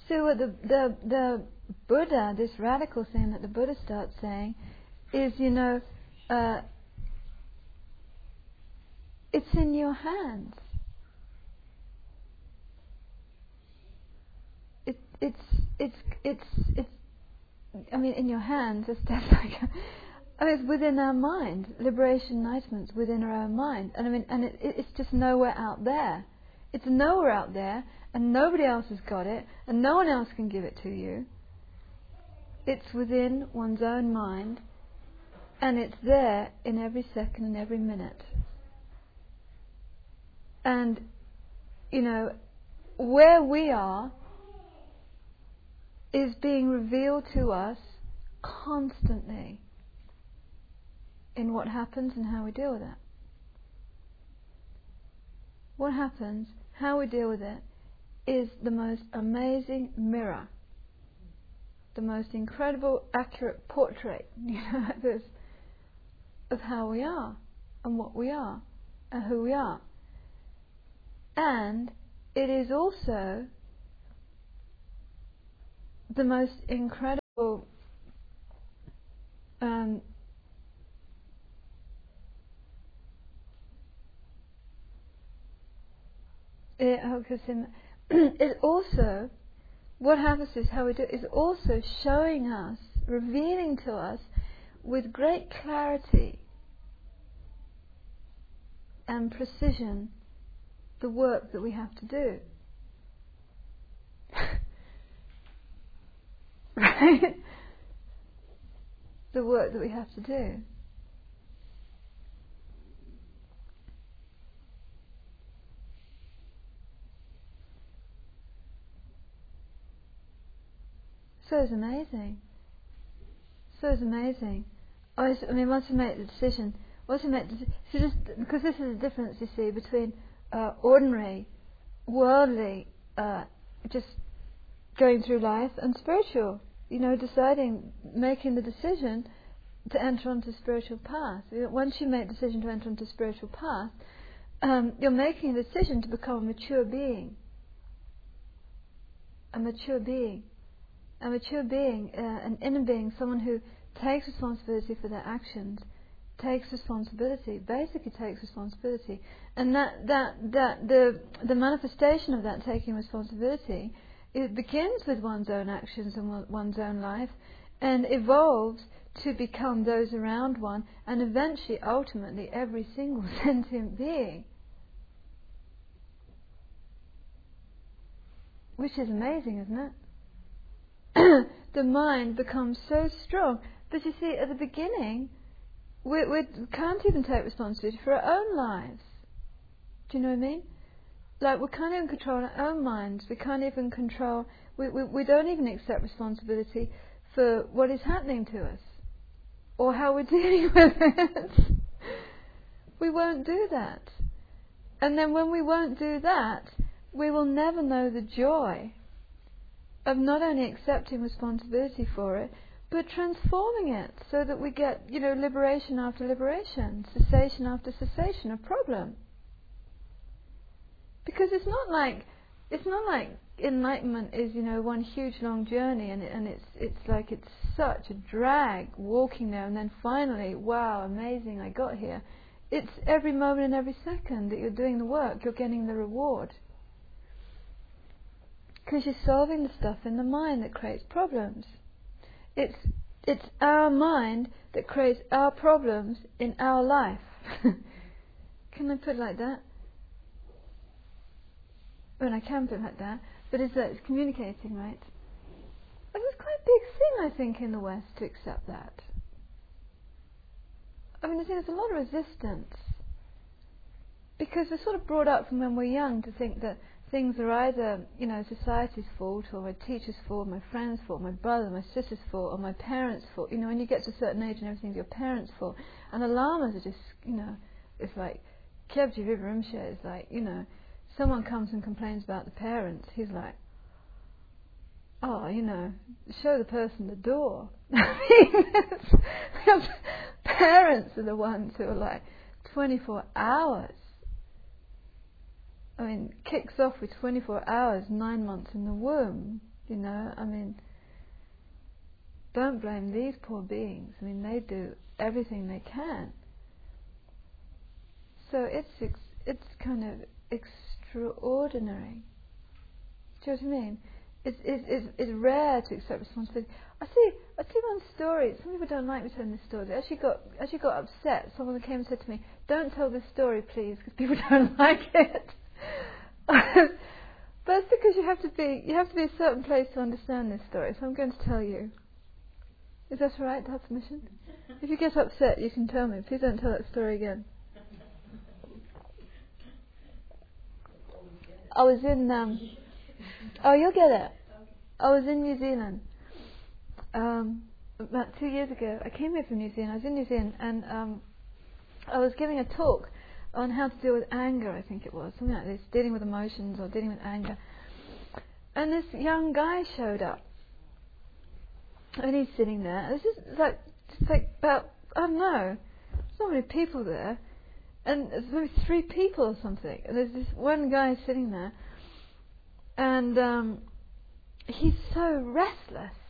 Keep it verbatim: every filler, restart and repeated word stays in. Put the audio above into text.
So what the, the, the Buddha, this radical thing that the Buddha starts saying is, you know, uh, it's in your hands. It, it's, it's, it's, it's, I mean, in your hands, it's just like, I mean, it's within our mind. Liberation, enlightenment's within our own mind. And I mean, and it, it's just nowhere out there. It's nowhere out there, and nobody else has got it, and no one else can give it to you. It's within one's own mind, and it's there in every second and every minute. And, you know, where we are is being revealed to us constantly in what happens and how we deal with it. What happens, how we deal with it, is the most amazing mirror, the most incredible, accurate portrait, you know, this, of how we are, and what we are, and who we are. And it is also the most incredible um, it, it also, what happens is how we do it is also showing us, revealing to us with great clarity and precision the work that we have to do. Right? The work that we have to do. So it's amazing. So it's amazing. I, was, I mean, once you make the decision, once you make the decision, so just because this is a difference, you see, between uh, ordinary, worldly, uh, just going through life, and spiritual. You know, deciding, making the decision to enter onto spiritual path. Once you make the decision to enter onto spiritual path, um, you're making a decision to become a mature being. A mature being. A mature being, uh, an inner being, someone who takes responsibility for their actions, takes responsibility, basically takes responsibility, and that that that the the manifestation of that taking responsibility, it begins with one's own actions and one's own life, and evolves to become those around one, and eventually, ultimately, every single sentient being, which is amazing, isn't it? The mind becomes so strong. But you see, at the beginning, we, we can't even take responsibility for our own lives. Do you know what I mean? Like, we can't even control our own minds. We can't even control... We, we, we don't even accept responsibility for what is happening to us, or how we're dealing with it. We won't do that. And then when we won't do that, we will never know the joy of not only accepting responsibility for it, but transforming it so that we get, you know, liberation after liberation, cessation after cessation of problem. Because it's not like it's not like enlightenment is, you know, one huge long journey, and it, and it's it's like it's such a drag walking there, and then finally, wow, amazing, I got here. It's every moment and every second that you're doing the work, you're getting the reward. Because you're solving the stuff in the mind that creates problems. It's it's our mind that creates our problems in our life. Can I put it like that? Well, I can put it like that, but it's that it's communicating, right? It was quite a big thing, I think, in the West to accept that. I mean, there's a lot of resistance, because we're sort of brought up from when we're young to think that things are either, you know, society's fault, or my teacher's fault, my friend's fault, my brother, my sister's fault, or my parents' fault. You know, when you get to a certain age and everything's your parents' fault. And the lamas are just, you know, it's like, Kyabji Rimsha is like, you know, someone comes and complains about the parents, he's like, oh, you know, show the person the door. Parents are the ones who are like, twenty-four hours. I mean, kicks off with twenty-four hours, nine months in the womb. You know, I mean, don't blame these poor beings. I mean, they do everything they can. So it's ex- it's kind of extraordinary. Do you know what I mean? It's, it's, it's, it's rare to accept responsibility. I see I see one story. Some people don't like me telling this story. They actually got actually got upset. Someone came and said to me, "Don't tell this story, please, because people don't like it." But it's because you have to be you have to be a certain place to understand this story. So I'm going to tell you. Is that all right to have permission? If you get upset, you can tell me. Please don't tell that story again. I was in. Um, oh, you'll get it. I was in New Zealand um, about two years ago. I came here from New Zealand. I was in New Zealand, and um, I was giving a talk on how to deal with anger. I think it was something like this, dealing with emotions or dealing with anger. And this young guy showed up, and he's sitting there. It's just like, just like about I don't know, there's not many people there, and there's maybe three people or something. And there's this one guy sitting there, and um, he's so restless.